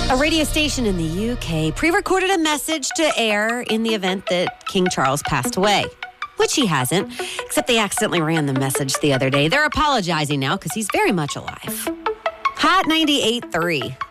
A radio station in the UK pre-recorded a message to air in the event that King Charles passed away, which he hasn't, except they accidentally ran the message the other day. They're apologizing now because he's very much alive. Hot 98.3.